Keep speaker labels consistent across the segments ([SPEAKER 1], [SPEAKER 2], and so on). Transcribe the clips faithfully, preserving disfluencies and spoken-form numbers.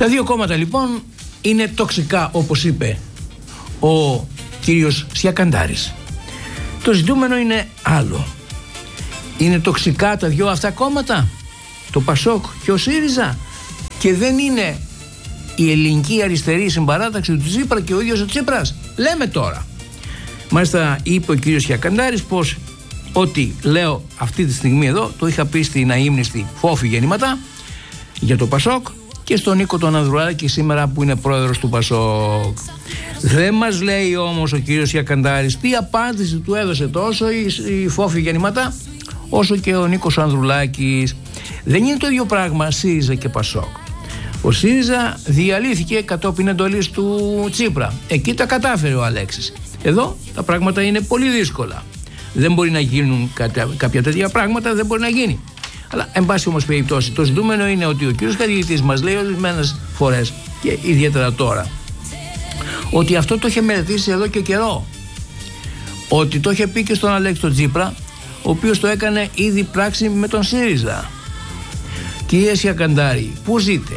[SPEAKER 1] Τα δύο κόμματα λοιπόν είναι τοξικά, όπως είπε ο κύριος Σιακαντάρης. Το ζητούμενο είναι άλλο. Είναι τοξικά τα δυο αυτά κόμματα, το Πασόκ και ο ΣΥΡΙΖΑ, και δεν είναι η ελληνική αριστερή συμπαράταξη του Τσίπρα και ο ίδιος ο Τσίπρας? Λέμε τώρα. Μάλιστα είπε ο κύριος Σιακαντάρης πως ό,τι λέω αυτή τη στιγμή εδώ το είχα πει στην αείμνηστη Φόφη Γεννηματά για το Πασόκ και στον Νίκο τον Ανδρουλάκη σήμερα που είναι πρόεδρος του Πασόκ. Δεν μας λέει όμως ο κύριος Σιακαντάρης τι απάντηση του έδωσε τόσο η, η Φόφη Γεννηματά όσο και ο Νίκος Ανδρουλάκης. Δεν είναι το ίδιο πράγμα ΣΥΡΙΖΑ και Πασόκ. Ο ΣΥΡΙΖΑ διαλύθηκε κατόπιν εντολής του Τσίπρα. Εκεί τα κατάφερε ο Αλέξης. Εδώ τα πράγματα είναι πολύ δύσκολα. Δεν μπορεί να γίνουν κάποια τέτοια πράγματα, δεν μπορεί να γίνει. Αλλά, εν πάση όμως περιπτώσει, το ζητούμενο είναι ότι ο κύριος καθηγητής μας λέει ορισμένες φορές και ιδιαίτερα τώρα ότι αυτό το είχε μελετήσει εδώ και καιρό. Ότι το είχε πει και στον Αλέξη τον Τσίπρα, ο οποίος το έκανε ήδη πράξη με τον ΣΥΡΙΖΑ. Κύριε Σιακαντάρη, πού ζείτε?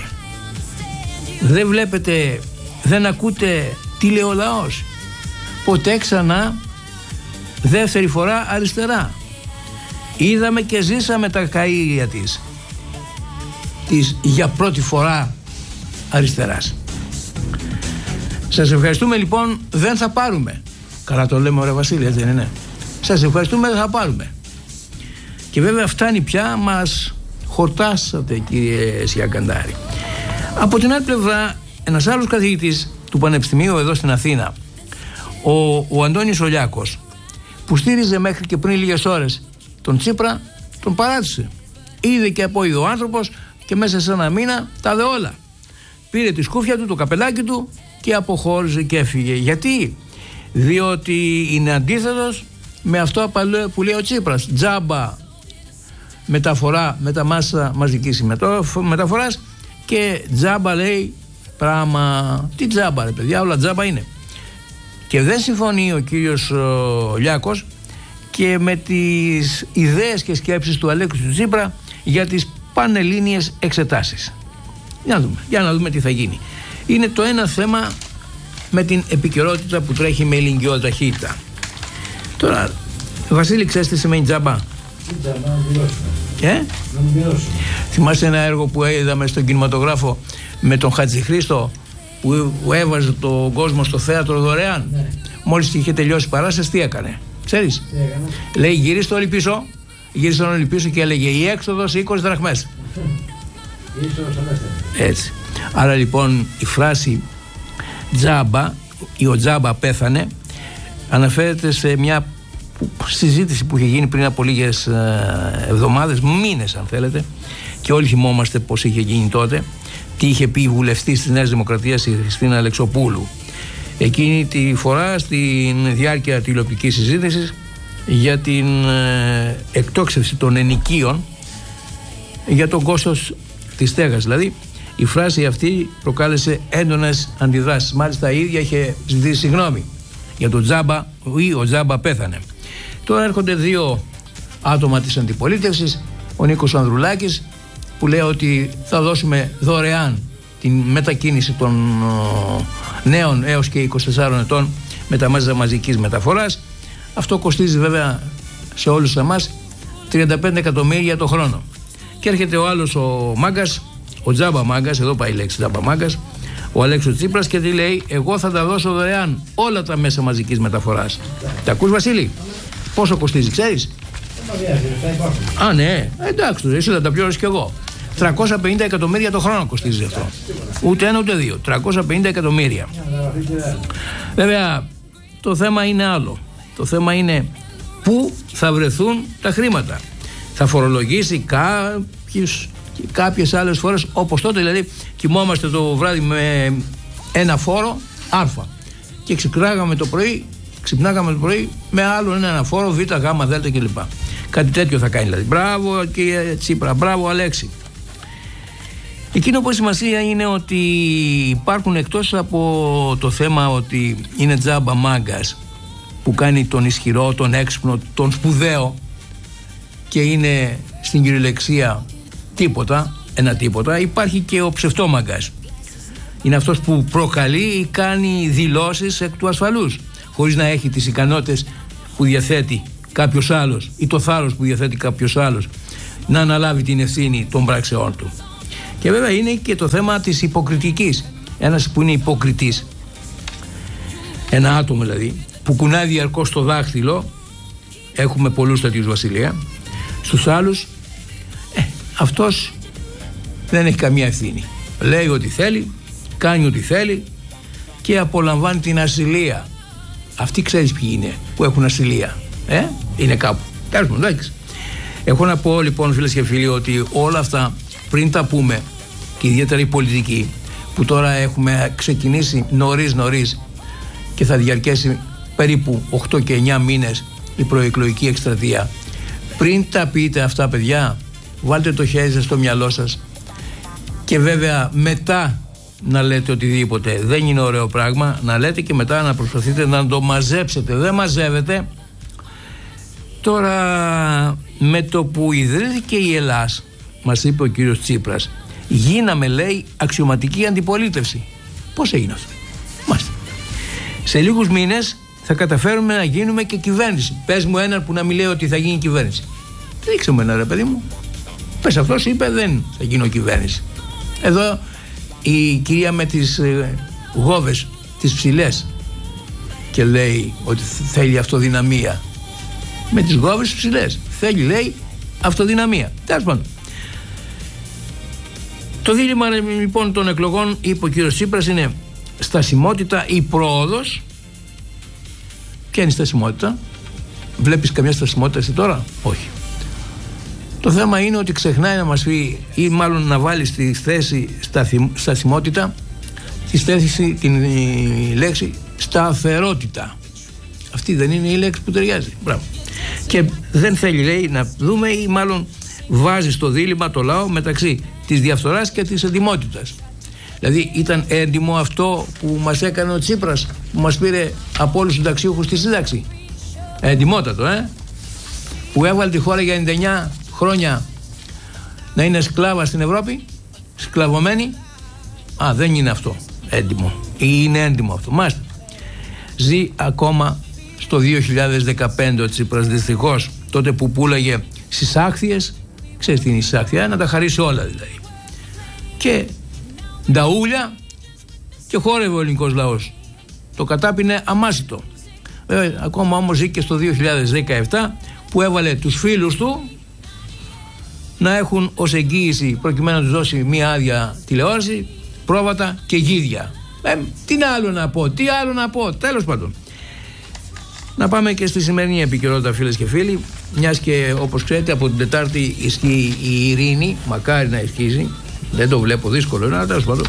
[SPEAKER 1] Δεν βλέπετε, δεν ακούτε τι λέει ο λαός? Ποτέ ξανά δεύτερη φορά αριστερά. Είδαμε και ζήσαμε τα καΐρια της της για πρώτη φορά αριστεράς. Σας ευχαριστούμε λοιπόν, δεν θα πάρουμε. Καλά το λέμε, ωραία Βασίλη, έτσι δεν είναι? Σας ευχαριστούμε, δεν θα πάρουμε. Και βέβαια φτάνει πια, μας χορτάσατε κύριε Σιακαντάρη. Από την άλλη πλευρά, ένας άλλος καθηγητής του Πανεπιστημίου εδώ στην Αθήνα, ο, ο Αντώνης Ολιάκος, που στήριζε μέχρι και πριν λίγες ώρες τον Τσίπρα, τον παράτησε. Είδε και απόειδε ο άνθρωπος και μέσα σε ένα μήνα τα δε όλα. Πήρε τη σκούφια του, το καπελάκι του και αποχώρησε και έφυγε. Γιατί? Διότι είναι αντίθετος με αυτό που λέει ο Τσίπρας. Τζάμπα μεταφορά με τα μέσα μαζικής μεταφοράς και τζάμπα λέει πράγμα. Τι τζάμπα ρε παιδιά, όλα τζάμπα είναι. Και δεν συμφωνεί ο κύριος ο, Λιάκος και με τις ιδέες και σκέψεις του Αλέξη του Τσίπρα για τις πανελλήνιες εξετάσεις. Για να δούμε, για να δούμε τι θα γίνει. Είναι το ένα θέμα με την επικαιρότητα που τρέχει με ηλικιώδη ταχύτητα. Τώρα, Βασίλη, ξέρεις τι σημαίνει τζάμπα?
[SPEAKER 2] Τζάμπα, να πληρώσουμε.
[SPEAKER 1] Ε?
[SPEAKER 2] Να πληρώσουμε.
[SPEAKER 1] Θυμάσαι ένα έργο που είδαμε στον κινηματογράφο με τον Χατζηχρήστο που έβαζε τον κόσμο στο θέατρο δωρεάν? Ναι. Μόλις είχε τελειώσει η παράσταση, τι έκανε? Ξέρεις?
[SPEAKER 2] Τι έκανε?
[SPEAKER 1] Λέει γυρίστε όλοι πίσω. Γύρισαν όλοι πίσω και έλεγε η έξοδος είκοσι δραχμές. Έτσι. Άρα λοιπόν η φράση τζάμπα ή ο τζάμπα πέθανε αναφέρεται σε μια συζήτηση που είχε γίνει πριν από λίγες εβδομάδες, μήνες αν θέλετε, και όλοι θυμόμαστε πως είχε γίνει τότε, τι είχε πει η βουλευτής της Νέας Δημοκρατίας η Χριστίνα Αλεξοπούλου εκείνη τη φορά στην διάρκεια τηλεοπτικής συζήτησης για την ε, εκτόξευση των ενοικίων για τον κόστος της στέγας. Δηλαδή η φράση αυτή προκάλεσε έντονες αντιδράσεις. Μάλιστα η ίδια είχε ζητήσει συγγνώμη για τον τζάμπα ή ο τζάμπα πέθανε. Τώρα έρχονται δύο άτομα της αντιπολίτευσης, ο Νίκος Ανδρουλάκης που λέει ότι θα δώσουμε δωρεάν την μετακίνηση των ε, νέων έως και είκοσι τεσσάρων ετών με τα μέσα μαζικής μεταφοράς. Αυτό κοστίζει βέβαια σε όλους εμάς τριάντα πέντε εκατομμύρια το χρόνο. Και έρχεται ο άλλος ο μάγκας, ο τζάμπα μάγκας, εδώ πάει η λέξη τζάμπα μάγκας, ο Αλέξης Τσίπρας, και τι λέει? Εγώ θα τα δώσω δωρεάν όλα τα μέσα μαζικής μεταφοράς. Τα ακούς Βασίλη? Πόσο κοστίζει ξέρεις? Α ναι, εντάξει, εσύ θα τα πληρώσεις κι εγώ. τριακόσια πενήντα εκατομμύρια το χρόνο κοστίζει αυτό. Ούτε ένα ούτε δύο, τριακόσια πενήντα εκατομμύρια. Βέβαια το θέμα είναι άλλο. Το θέμα είναι πού θα βρεθούν τα χρήματα. Θα φορολογήσει κάποιους, κάποιες άλλες φορές, όπως τότε δηλαδή κοιμόμαστε το βράδυ με ένα φόρο α και ξυπνάγαμε το πρωί, ξυπνάγαμε το πρωί με άλλον ένα φόρο β, γ, δ κλπ. Κάτι τέτοιο θα κάνει δηλαδή. Μπράβο κύριε Τσίπρα, μπράβο Αλέξη. Εκείνο που έχει σημασία είναι ότι υπάρχουν, εκτός από το θέμα ότι είναι τζάμπα μάγκας που κάνει τον ισχυρό, τον έξυπνο, τον σπουδαίο και είναι στην κυριολεξία τίποτα, ένα τίποτα, υπάρχει και ο ψευτόμαγκας, είναι αυτός που προκαλεί ή κάνει δηλώσεις εκ του ασφαλούς, χωρίς να έχει τις ικανότητες που διαθέτει κάποιος άλλος ή το θάρρος που διαθέτει κάποιος άλλος να αναλάβει την ευθύνη των πράξεών του. Και βέβαια είναι και το θέμα της υποκριτικής. Ένας που είναι υποκριτής, ένα άτομο δηλαδή που κουνάει διαρκώς το δάχτυλο, έχουμε πολλούς τέτοιους, Βασιλεία, στους άλλους, ε, αυτός δεν έχει καμία ευθύνη. Λέει ό,τι θέλει, κάνει ό,τι θέλει και απολαμβάνει την ασυλία. Αυτοί ξέρεις ποιοι είναι που έχουν ασυλία, ε? Είναι κάπου. Εντάξει. Έχω να πω λοιπόν, φίλες και φίλοι, ότι όλα αυτά πριν τα πούμε, και ιδιαίτερα η πολιτική που τώρα έχουμε ξεκινήσει νωρίς νωρίς και θα διαρκέσει περίπου οκτώ και εννιά μήνες η προεκλογική εκστρατεία, πριν τα πείτε αυτά, παιδιά, βάλτε το χέρι σας στο μυαλό σας και βέβαια μετά να λέτε οτιδήποτε. Δεν είναι ωραίο πράγμα να λέτε και μετά να προσπαθείτε να το μαζέψετε. Δεν μαζεύετε. Τώρα, με το που ιδρύθηκε η Ελλάς, μας είπε ο κύριος Τσίπρας, γίναμε, λέει, αξιωματική αντιπολίτευση. Πώς έγινε αυτό? Μάλιστα. Σε λίγους μήνες θα καταφέρουμε να γίνουμε και κυβέρνηση. Πες μου έναν που να μην λέει ότι θα γίνει κυβέρνηση. Δείξε μου ένα, ρε παιδί μου. Πες, αυτός είπε δεν θα γίνω κυβέρνηση. Εδώ η κυρία με τις ε, γόβες, τις ψηλές, και λέει ότι θέλει αυτοδυναμία. Με τις γόβες ψηλές θέλει, λέει, αυτοδυναμία. Τέλος πάντων, το δίλημμα λοιπόν των εκλογών, είπε ο κύριος Τσίπρας, είναι στασιμότητα ή πρόοδος. Ποια είναι η στασιμότητα? Βλέπεις καμιά στασιμότητα εσύ τώρα? Όχι. Το θέμα είναι ότι ξεχνάει να μας πει, ή μάλλον να βάλει στη θέση στασιμότητα, στη θέση την λέξη σταθερότητα. Αυτή δεν είναι η λέξη που ταιριάζει? Μπράβο. Και δεν θέλει, λέει, να δούμε, ή μάλλον βάζει στο δίλημμα το λαό μεταξύ της διαφθοράς και της εντιμότητας. Δηλαδή ήταν έντιμο αυτό που μας έκανε ο Τσίπρας, που μας πήρε από όλους τους συνταξιούχους τη σύνταξη? Εντιμότατο, ε? Που έβαλε τη χώρα για ενενήντα εννιά χρόνια να είναι σκλάβα στην Ευρώπη, σκλαβωμένη. Α, δεν είναι αυτό έντιμο, ή είναι έντιμο αυτό? Μάλιστα. Ζει ακόμα στο δύο χιλιάδες δεκαπέντε ο Τσίπρας, δυστυχώς, τότε που πούλαγε στις άκθιες. Ξέρεις τι είναι η άκθια? Να τα χαρίσει όλα δηλαδή. Και νταούλια, και χόρευε ο ελληνικός λαός. Το κατάπινε αμάσιτο. Βέβαια, ακόμα όμως ζει και στο δύο χιλιάδες δεκαεπτά, που έβαλε τους φίλους του να έχουν ως εγγύηση, προκειμένου να τους δώσει μία άδεια τηλεόραση, πρόβατα και γίδια. Ε, τι άλλο να πω, τι άλλο να πω, τέλος πάντων. Να πάμε και στη σημερινή επικαιρότητα, φίλες και φίλοι, μιας και όπως ξέρετε από την Τετάρτη ισχύει η ειρήνη, μακάρι να ισχύσει, δεν το βλέπω, δύσκολο είναι, αλλά τέλος πάντων.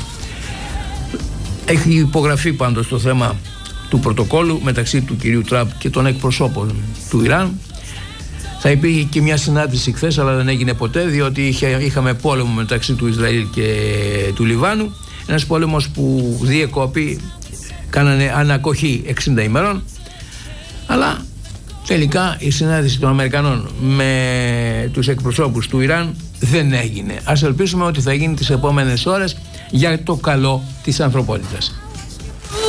[SPEAKER 1] Έχει υπογραφεί πάντως το θέμα του πρωτοκόλλου μεταξύ του κυρίου Τραμπ και των εκπροσώπων του Ιράν. Θα υπήρχε και μια συνάντηση χθες, αλλά δεν έγινε ποτέ, διότι είχε, είχαμε πόλεμο μεταξύ του Ισραήλ και του Λιβάνου. Ένας πόλεμος που διεκόπη, κάνανε ανακοχή εξήντα ημερών, αλλά τελικά η συνάντηση των Αμερικανών με τους εκπροσώπους του Ιράν δεν έγινε. Ας ελπίσουμε ότι θα γίνει τις επόμενες ώρες για το καλό της ανθρωπότητας.